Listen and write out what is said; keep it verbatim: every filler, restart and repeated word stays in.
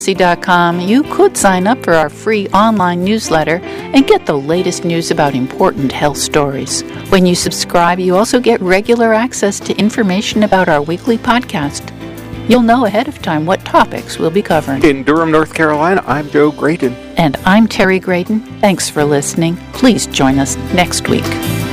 dot com, you could sign up for our free online newsletter and get the latest news about important health stories. When you subscribe, you also get regular access to information about our weekly podcast. You'll know ahead of time what topics we'll be covering. In Durham, North Carolina, I'm Joe Graydon. And I'm Terry Graydon. Thanks for listening. Please join us next week.